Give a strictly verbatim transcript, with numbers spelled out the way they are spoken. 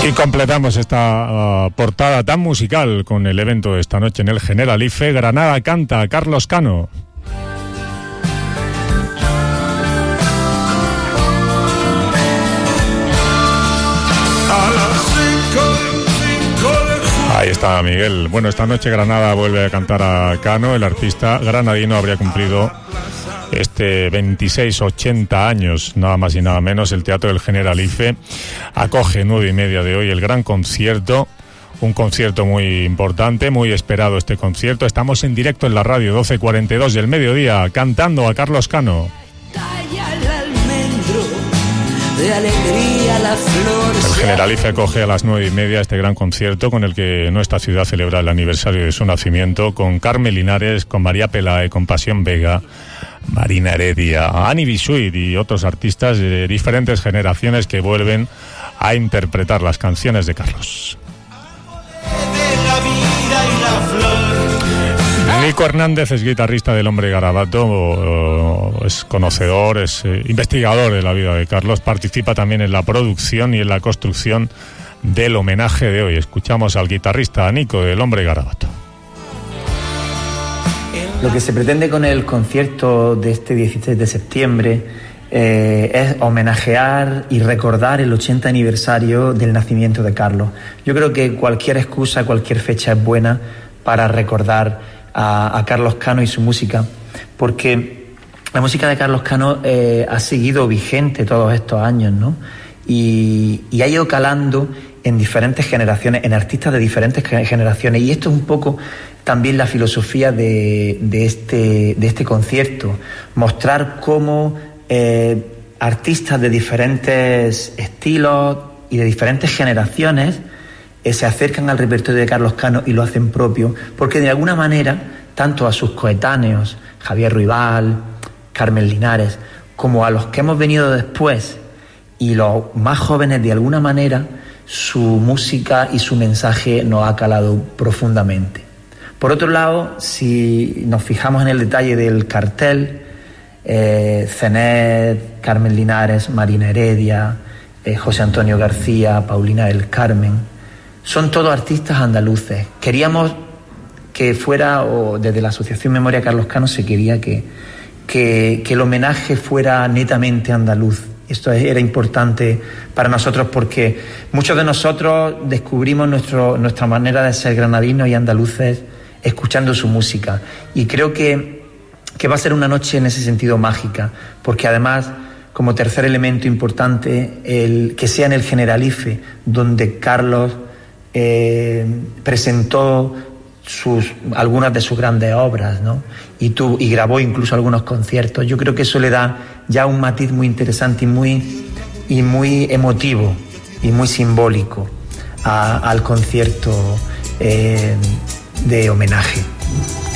Y completamos esta uh, portada tan musical con el evento de esta noche en el Generalife. Granada canta, Carlos Cano. Ahí está Miguel. Bueno, esta noche Granada vuelve a cantar a Cano. El artista granadino habría cumplido este veintiséis, ochenta años, nada más y nada menos. El Teatro del Generalife acoge nueve y media de hoy el gran concierto, un concierto muy importante, muy esperado este concierto. Estamos en directo en la radio, doce cuarenta y dos del mediodía, cantando a Carlos Cano. De alegría la flor. El Generalife acoge a las nueve y media este gran concierto con el que nuestra ciudad celebra el aniversario de su nacimiento, con Carmen Linares, con María Pelae, con Pasión Vega, Marina Heredia, Ani Bisuit y otros artistas de diferentes generaciones que vuelven a interpretar las canciones de Carlos. Nico Hernández es guitarrista del Hombre Garabato, es conocedor, es investigador de la vida de Carlos, participa también en la producción y en la construcción del homenaje de hoy. Escuchamos al guitarrista Nico del Hombre Garabato. Lo que se pretende con el concierto de este dieciséis de septiembre eh, es homenajear y recordar el ochenta aniversario del nacimiento de Carlos. Yo creo que cualquier excusa, cualquier fecha es buena para recordar a, a Carlos Cano y su música, porque la música de Carlos Cano eh, ha seguido vigente todos estos años, ¿no? Y, y ha ido calando en diferentes generaciones, en artistas de diferentes generaciones, y esto es un poco también la filosofía de, de, este, de este concierto, mostrar cómo eh, artistas de diferentes estilos y de diferentes generaciones eh, se acercan al repertorio de Carlos Cano y lo hacen propio, porque de alguna manera, tanto a sus coetáneos, Javier Ruibal, Carmen Linares, como a los que hemos venido después y los más jóvenes, de alguna manera, su música y su mensaje nos ha calado profundamente. Por otro lado, si nos fijamos en el detalle del cartel, eh, Zenet, Carmen Linares, Marina Heredia, eh, José Antonio García, Paulina del Carmen, son todos artistas andaluces. Queríamos que fuera, o desde la Asociación Memoria Carlos Cano se quería que, que, que el homenaje fuera netamente andaluz. Esto era importante para nosotros porque muchos de nosotros descubrimos nuestro, nuestra manera de ser granadinos y andaluces escuchando su música, y creo que, que va a ser una noche en ese sentido mágica, porque además, como tercer elemento importante, el que sea en el Generalife, donde Carlos eh, presentó sus, algunas de sus grandes obras, ¿no? y, tu, y grabó incluso algunos conciertos. Yo creo que eso le da ya un matiz muy interesante y muy, y muy emotivo y muy simbólico a, al concierto eh, de homenaje.